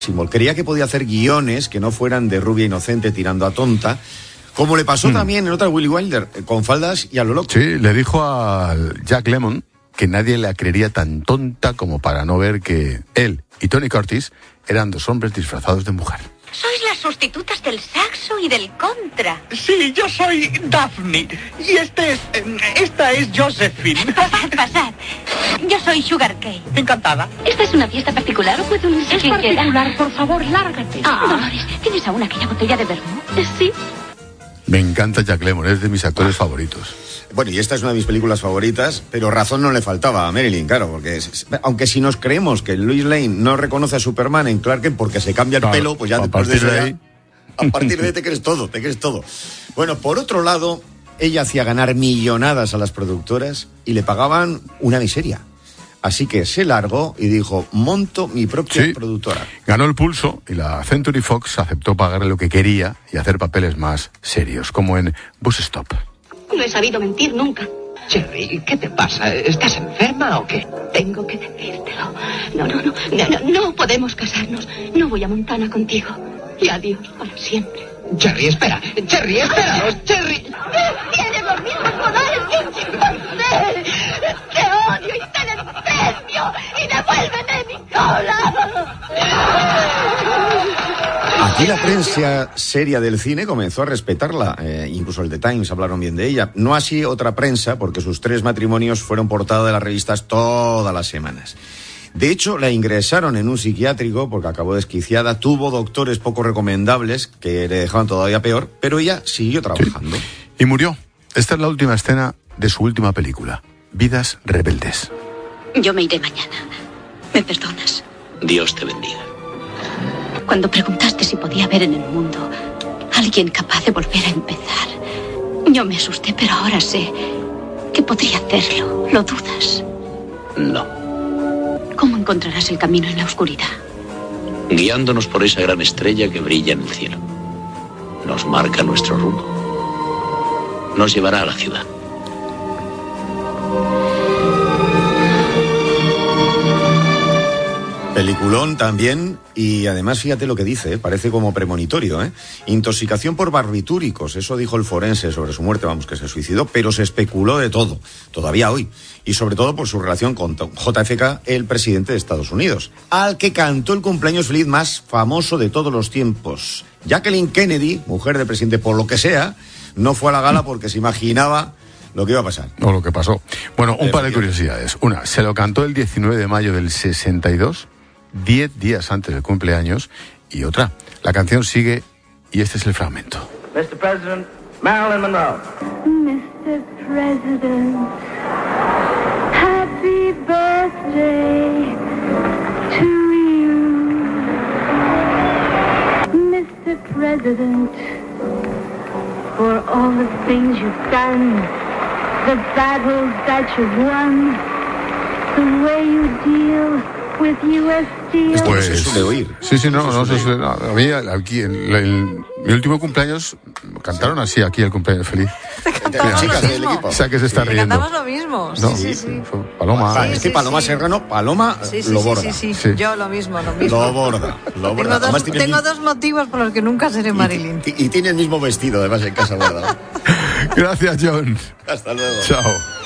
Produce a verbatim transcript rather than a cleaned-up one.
Creía que podía hacer guiones que no fueran de rubia inocente tirando a tonta, como le pasó mm. también en otra Willy Wilder, con faldas y a lo loco. Sí, le dijo a Jack Lemmon que nadie la creería tan tonta como para no ver que él y Tony Curtis eran dos hombres disfrazados de mujer. Sois las sustitutas del saxo y del contra. Sí, yo soy Daphne y este es, esta es Josephine. Pasad, pasad. Yo soy Sugar Cane. Encantada. ¿Esta es una fiesta particular o puedo ir? Es particular, por favor, lárgate. Ah, Dolores, ¿tienes aún aquella botella de vermú? Sí. Me encanta Jack Lemmon, es de mis actores favoritos. Bueno, y esta es una de mis películas favoritas, pero razón no le faltaba a Marilyn, claro, porque es, aunque si nos creemos que Lois Lane no reconoce a Superman en Clark Kent porque se cambia el claro, pelo, pues ya después de eso de ahí... ya, a partir de ahí te crees todo, te crees todo. Bueno, por otro lado, ella hacía ganar millonadas a las productoras y le pagaban una miseria. Así que se largó y dijo, monto mi propia sí, productora. Ganó el pulso y la Century Fox aceptó pagarle lo que quería y hacer papeles más serios, como en Bus Stop. No he sabido mentir nunca. Cherry, ¿qué te pasa? ¿Estás enferma o qué? Tengo que decírtelo. No, no, no, no, no, no podemos casarnos. No voy a Montana contigo. Y adiós para siempre. Cherry, espera. Cherry, espéranos. Cherry. Tienes los mismos poderes que un chimpancé. Te odio y te desprecio. Y devuélveme mi cola. Aquí la prensa seria del cine comenzó a respetarla, eh, incluso el The Times hablaron bien de ella. No así otra prensa, porque sus tres matrimonios fueron portada de las revistas todas las semanas. De hecho, la ingresaron en un psiquiátrico porque acabó desquiciada, tuvo doctores poco recomendables que le dejaban todavía peor, pero ella siguió trabajando. Sí. Y murió. Esta es la última escena de su última película, Vidas Rebeldes. Yo me iré mañana. ¿Me perdonas? Dios te bendiga. Cuando preguntaste si podía haber en el mundo alguien capaz de volver a empezar, yo me asusté, pero ahora sé que podría hacerlo. ¿Lo dudas? No. ¿Cómo encontrarás el camino en la oscuridad? Guiándonos por esa gran estrella que brilla en el cielo. Nos marca nuestro rumbo. Nos llevará a la ciudad. Peliculón también, y además fíjate lo que dice, ¿eh? Parece como premonitorio, ¿eh? Intoxicación por barbitúricos, eso dijo el forense sobre su muerte, vamos, que se suicidó, pero se especuló de todo, todavía hoy, y sobre todo por su relación con J F K, el presidente de Estados Unidos, al que cantó el cumpleaños feliz más famoso de todos los tiempos. Jacqueline Kennedy, mujer del presidente por lo que sea, no fue a la gala porque se imaginaba lo que iba a pasar. O lo que pasó. Bueno, un par de curiosidades. Una, se lo cantó el diecinueve de mayo del sesenta y dos, diez días antes del cumpleaños, y otra, la canción sigue y este es el fragmento. mister President, Marilyn Monroe. mister President, happy birthday to you. mister President, for all the things you've done, the battles that you've won, the way you deal with U S Steel. Esto pues, no se suele oír. Sí, sí, no, no se suele. No, a mí, aquí, en, en, en mi último cumpleaños, cantaron sí. así aquí el cumpleaños feliz. Cantamos lo mismo. O sea, que se está sí. riendo. Cantamos lo mismo. No, sí, sí, sí. Fue Paloma. Ah, sí, es que Paloma sí. Serrano, Paloma sí, sí, lo sí, borda. Sí, sí, sí, sí. Yo lo mismo, lo mismo. Lo borda, lo borda. Tengo, dos, tengo mi... dos motivos por los que nunca seré Marilyn. Y, y, y tiene el mismo vestido, además, en casa guardado. Gracias, John. Hasta luego. Chao.